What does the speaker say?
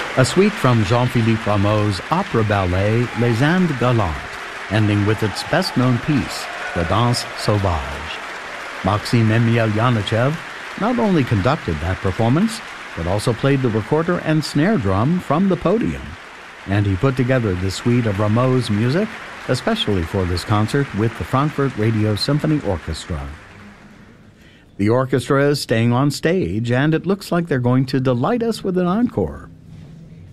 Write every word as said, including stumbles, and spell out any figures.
A suite from Jean-Philippe Rameau's opera ballet Les Indes Galantes, ending with its best-known piece, La Danse Sauvage. Maxim Emelyanichev not only conducted that performance, but also played the recorder and snare drum from the podium. And he put together this suite of Rameau's music, especially for this concert with the Frankfurt Radio Symphony Orchestra. The orchestra is staying on stage, and it looks like they're going to delight us with an encore.